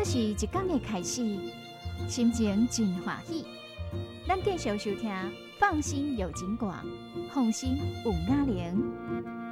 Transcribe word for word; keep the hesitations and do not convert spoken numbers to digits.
是一天的开始，心情真欢喜。咱继续收听，放心有情广，放心有雅玲。